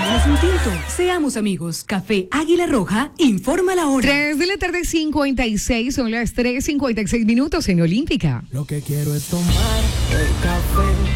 Tomémonos un tinto. Seamos amigos. Café Águila Roja informa la hora. 3:56, son las 3:56 en Olímpica. Lo que quiero es tomar el café